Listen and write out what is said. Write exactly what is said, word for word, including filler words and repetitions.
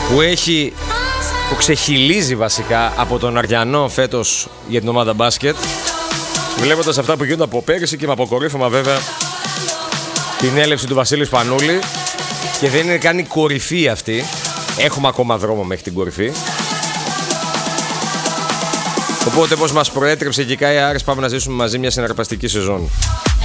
που έχει, που ξεχυλίζει βασικά από τον Αριανό φέτος για την ομάδα μπάσκετ, βλέποντας αυτά που γίνονται από πέρυσι και με αποκορύφωμα βέβαια την έλευση του Βασίλη Σπανούλη, και δεν είναι καν η κορυφή αυτή. Έχουμε ακόμα δρόμο μέχρι την κορυφή. Οπότε, όπως μας προέτρεψε και η Κάια Άρης, πάμε να ζήσουμε μαζί μια συναρπαστική σεζόν.